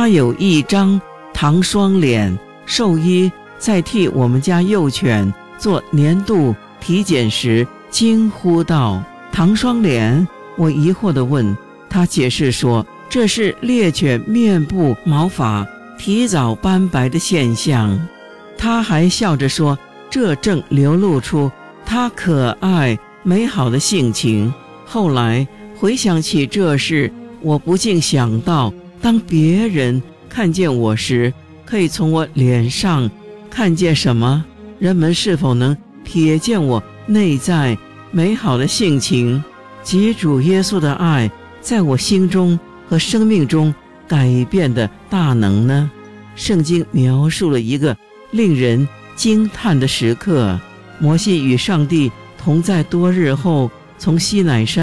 他有一张糖霜脸，兽医在替我们家幼犬做年度体检时惊呼道：糖霜脸？我疑惑地问，他解释说，这是猎犬面部毛发提早斑白的现象。他还笑着说，这正流露出他可爱美好的性情。后来回想起这事，我不禁想到，当别人看见我时，可以从我脸上看见什么？人们是否能瞥见我内在美好的性情及主耶稣的爱在我心中和生命中改变的大能呢？圣经描述了一个令人惊叹的时刻，摩西与上帝同在多日后，从西乃山